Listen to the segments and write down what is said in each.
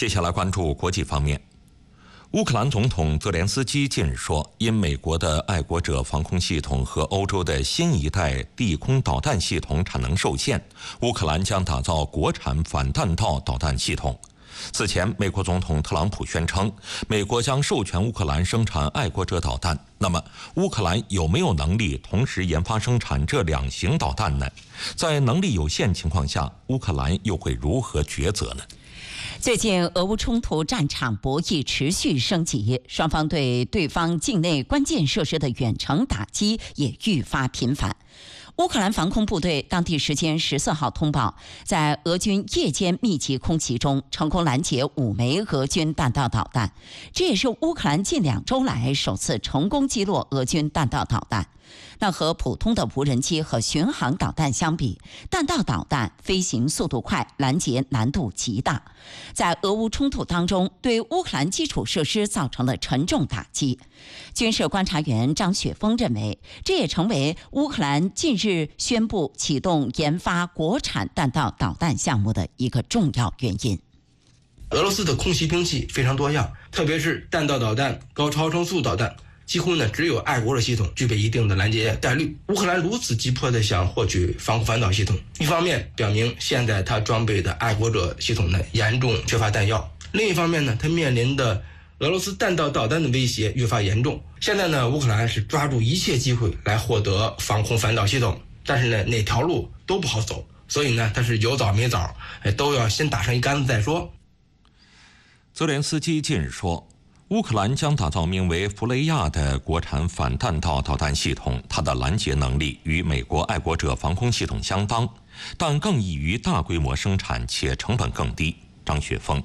接下来关注国际方面。乌克兰总统泽连斯基近日说，因美国的爱国者防空系统和欧洲的新一代地空导弹系统产能受限，乌克兰将打造国产反弹道导弹系统。此前，美国总统特朗普宣称，美国将授权乌克兰生产爱国者导弹。那么，乌克兰有没有能力同时研发生产这两型导弹呢？在能力有限情况下，乌克兰又会如何抉择呢？ 最近，俄乌冲突战场博弈持续升级，双方对对方境内关键设施的远程打击也愈发频繁。乌克兰防空部队当地时间14号通报，在俄军夜间密集空袭中，成功拦截5枚俄军弹道导弹，这也是乌克兰近2周来首次成功击落俄军弹道导弹。那和普通的无人机和巡航导弹相比，弹道导弹飞行速度快，拦截难度极大，在俄乌冲突当中对乌克兰基础设施造成了沉重打击。军事观察员张雪峰认为，这也成为乌克兰近日宣布启动研发国产弹道导弹项目的一个重要原因。 俄罗斯的空袭兵器非常多样，特别是弹道导弹、高超声速导弹，几乎只有爱国者系统具备一定的拦截概率。乌克兰如此急迫地想获取防空反导系统，一方面表明现在他装备的爱国者系统严重缺乏弹药，另一方面他面临的俄罗斯弹道导弹的威胁越发严重。现在乌克兰是抓住一切机会来获得防空反导系统，但是哪条路都不好走，所以他是有枣没枣，都要先打上一竿子再说。 泽连斯基近日说，乌克兰将打造名为弗雷亚的国产反弹道导弹系统，它的拦截能力与美国爱国者防空系统相当，但更易于大规模生产且成本更低。张雪峰。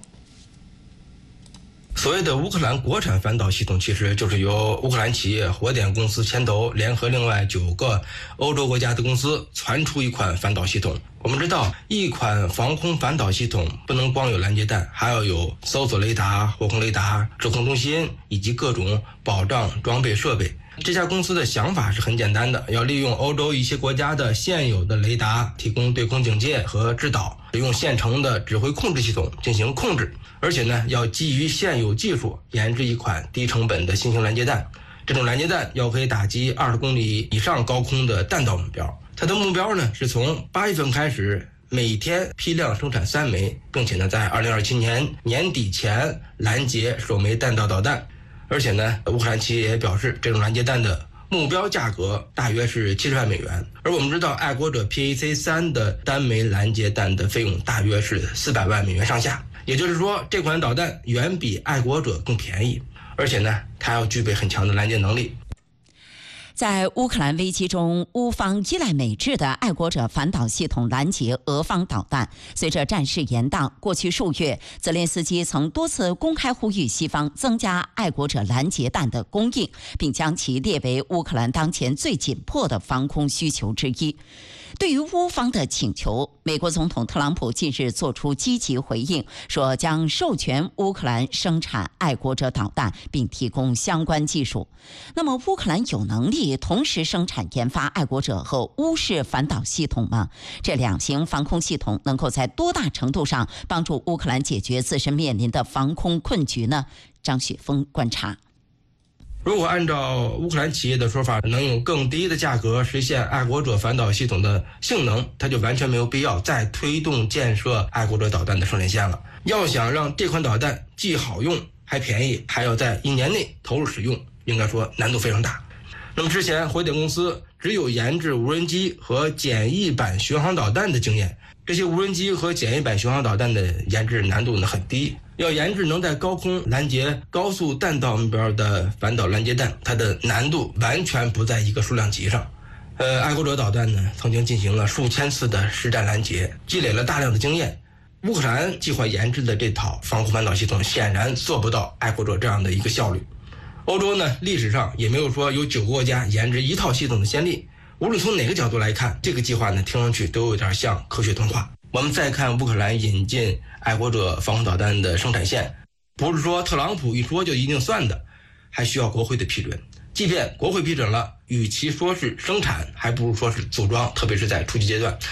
所谓的乌克兰国产反导系统，其实就是由乌克兰企业火点公司牵头，联合另外9个欧洲国家的公司传出一款反导系统。我们知道，一款防空反导系统不能光有拦截弹，还要有搜索雷达、火控雷达、指控中心以及各种保障装备设备。这家公司的想法是很简单的，要利用欧洲一些国家的现有的雷达提供对空警戒和制导，使用现成的指挥控制系统进行控制，而且要基于现有技术研制一款低成本的新型拦截弹。这种拦截弹要可以打击20公里以上高空的弹道目标。它的目标是从8月份开始每天批量生产3枚，并且在2027年年底前拦截首枚弹道导弹。而且乌克兰企业也表示，这种拦截弹的目标价格大约是70万美元。而我们知道，爱国者 PAC-3 的单枚拦截弹的费用大约是400万美元上下。也就是说，这款导弹远比爱国者更便宜，而且它要具备很强的拦截能力。 在乌克兰危机中，乌方依赖美制的爱国者反导系统拦截俄方导弹。随着战事延宕，过去数月，泽连斯基曾多次公开呼吁西方增加爱国者拦截弹的供应，并将其列为乌克兰当前最紧迫的防空需求之一。对于乌方的请求，美国总统特朗普近日做出积极回应，说将授权乌克兰生产爱国者导弹，并提供相关技术。那么，乌克兰有能力同时生产研发爱国者和乌式反导系统吗？这两型防空系统能够在多大程度上帮助乌克兰解决自身面临的防空困局呢？张雪峰观察。 如果按照乌克兰企业的说法，能用更低的价格实现爱国者反导系统的性能，它就完全没有必要再推动建设爱国者导弹的生产线了。要想让这款导弹既好用还便宜，还要在1年内投入使用，应该说难度非常大。那么之前火点公司只有研制无人机和简易版巡航导弹的经验，这些无人机和简易版巡航导弹的研制难度很低，要研制能在高空拦截高速弹道目标的反导拦截弹，它的难度完全不在一个数量级上。爱国者导弹曾经进行了数千次的实战拦截，积累了大量的经验。乌克兰计划研制的这套防空反导系统显然做不到爱国者这样的一个效率。欧洲历史上也没有说有9个国家研制一套系统的先例。无论从哪个角度来看，这个计划听上去都有点像科学童话。我们再看乌克兰引进爱国者防空导弹的生产线，不是说特朗普一说就一定算的，还需要国会的批准。即便国会批准了，与其说是生产，还不如说是组装，特别是在初级阶段。